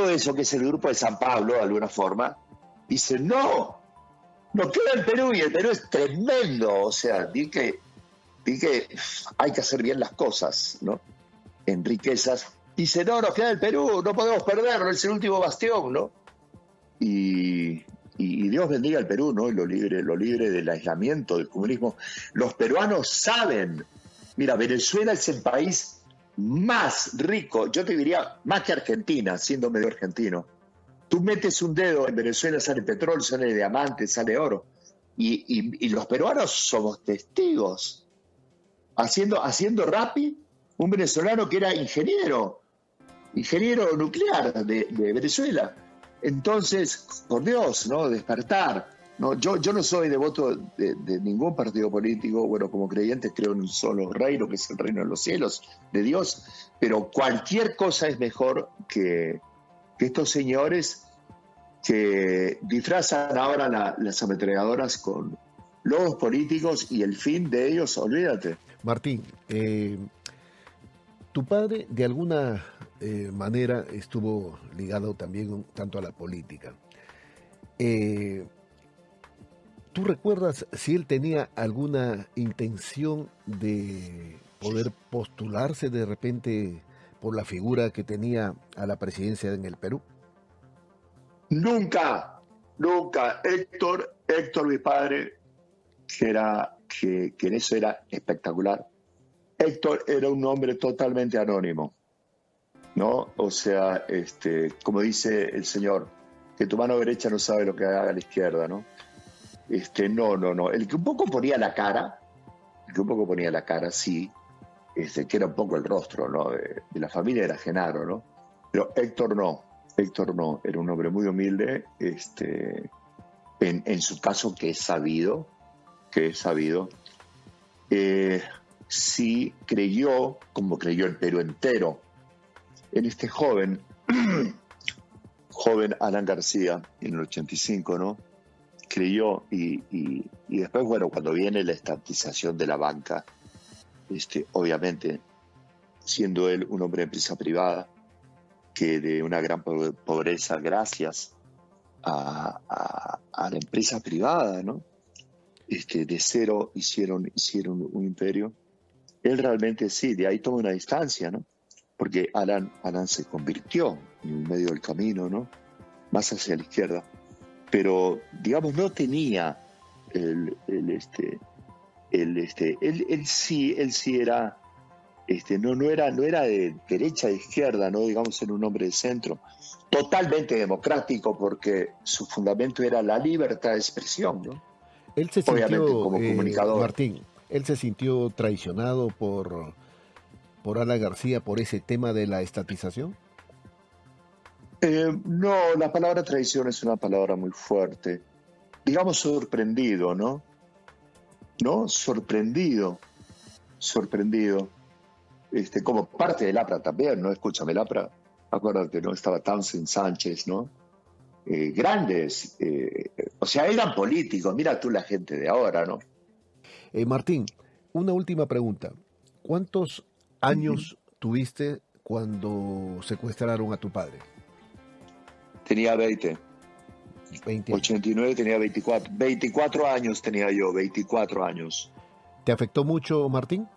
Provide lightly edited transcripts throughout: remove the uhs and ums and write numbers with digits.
todo eso, que es el grupo de San Pablo, de alguna forma, dice, no queda el Perú, y el Perú es tremendo. O sea, di que hay que hacer bien las cosas, ¿no? En riquezas. Dice, no, nos queda el Perú, no podemos perderlo, es el último bastión, ¿no? Y Dios bendiga al Perú, ¿no? Y lo libre del aislamiento, del comunismo. Los peruanos saben. Mira, Venezuela es el país más rico, yo te diría más que Argentina, siendo medio argentino. Tú metes un dedo en Venezuela, sale petróleo, sale diamante, sale oro. Y los peruanos somos testigos. Haciendo Rappi, un venezolano que era ingeniero nuclear de Venezuela. Entonces, por Dios, ¿no? Despertar. ¿No? Yo no soy devoto de ningún partido político. Bueno, como creyente creo en un solo reino, que es el reino de los cielos, de Dios. Pero cualquier cosa es mejor que estos señores que disfrazan ahora las ametralladoras con logos políticos, y el fin de ellos, olvídate. Martín, tu padre de alguna manera estuvo ligado también tanto a la política. ¿Tú recuerdas si él tenía alguna intención de poder postularse de repente por la figura que tenía a la presidencia en el Perú? Nunca. Héctor, mi padre, que en eso era espectacular. Héctor era un hombre totalmente anónimo, ¿no? O sea, como dice el Señor, que tu mano derecha no sabe lo que haga la izquierda, ¿no? No. El que un poco ponía la cara, sí, que era un poco el rostro, ¿no? De la familia era Genaro, ¿no? Pero Héctor no, era un hombre muy humilde, en su caso, que es sabido, sí creyó, como creyó el Perú entero, en este joven Alan García, en el 85, ¿no? Creyó, y después, bueno, cuando viene la estatización de la banca, obviamente, siendo él un hombre de empresa privada, que de una gran pobreza, gracias a la empresa privada, ¿no? De cero hicieron un imperio. Él realmente sí, de ahí toma una distancia, ¿no? Porque Alan se convirtió en medio del camino, ¿no? Más hacia la izquierda. Pero, digamos, no tenía él sí era, no era de derecha, de izquierda, ¿no? Digamos, era un hombre de centro. Totalmente democrático, porque su fundamento era la libertad de expresión, ¿no? Él se sintió, obviamente, como comunicador. Martín, él se sintió traicionado por Alan García por ese tema de la estatización. No, la palabra traición es una palabra muy fuerte. Digamos sorprendido, ¿no? Sorprendido. Como parte del APRA también, ¿no? Escúchame, el APRA, acuérdate, ¿no? Estaba Townsend Sánchez, ¿no? Grandes, o sea, eran políticos. Mira tú la gente de ahora, ¿no? Martín, una última pregunta. ¿Cuántos años tuviste cuando secuestraron a tu padre? Tenía 20. 89 tenía 24. 24 años tenía yo, 24 años. ¿Te afectó mucho, Martín?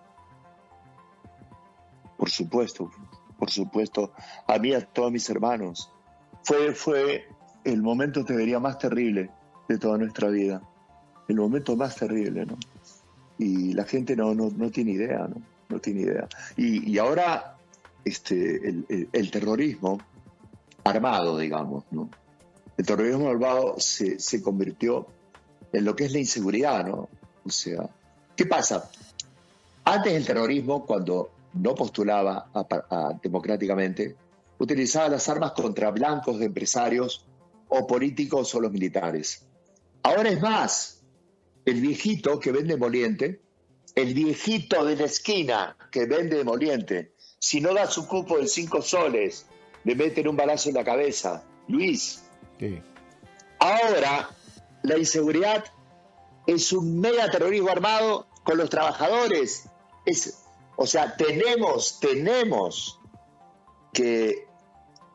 Por supuesto. A mí, a todos mis hermanos. Fue el momento, te diría, más terrible de toda nuestra vida. El momento más terrible, ¿no? Y la gente no tiene idea, ¿no? No tiene idea. Y ahora el terrorismo armado, digamos, ¿no? El terrorismo armado se convirtió en lo que es la inseguridad, ¿no? O sea, ¿qué pasa? Antes el terrorismo, cuando no postulaba democráticamente, utilizaba las armas contra blancos, empresarios o políticos o los militares. Ahora es más, el viejito que vende emoliente, el viejito de la esquina que vende emoliente, si no da su cupo de 5 soles, le meten un balazo en la cabeza. Luis, sí. Ahora la inseguridad es un mega terrorismo armado con los trabajadores. O sea, tenemos que